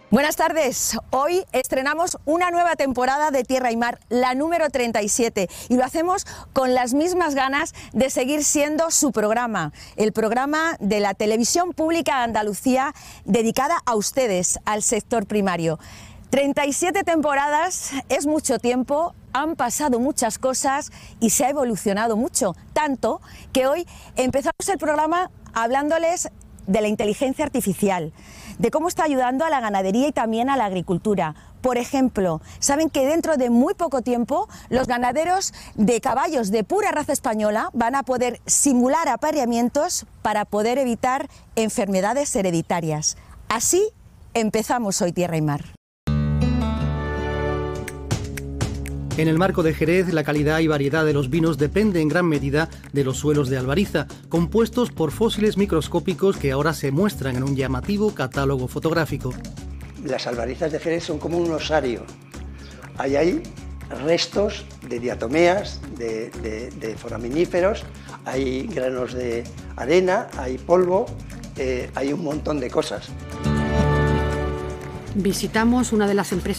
Buenas tardes, hoy estrenamos una nueva temporada de Tierra y Mar, la número 37, y lo hacemos con las mismas ganas de seguir siendo su programa, el programa de la Televisión Pública de Andalucía dedicada a ustedes, al sector primario. 37 temporadas es mucho tiempo, han pasado muchas cosas y se ha evolucionado mucho, tanto que hoy empezamos el programa hablándoles de la inteligencia artificial, de cómo está ayudando a la ganadería y también a la agricultura. Por ejemplo, saben que dentro de muy poco tiempo los ganaderos de caballos de pura raza española van a poder simular apareamientos para poder evitar enfermedades hereditarias. Así empezamos hoy Tierra y Mar. En el marco de Jerez, la calidad y variedad de los vinos depende en gran medida de los suelos de albariza, compuestos por fósiles microscópicos que ahora se muestran en un llamativo catálogo fotográfico. Las albarizas de Jerez son como un osario. Hay restos de diatomeas, de foraminíferos, hay granos de arena, hay polvo, hay un montón de cosas. Visitamos una de las empresas